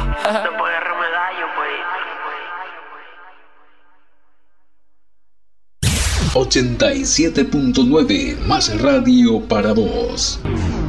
Después de medallo, pues. 87.9 más radio para vos.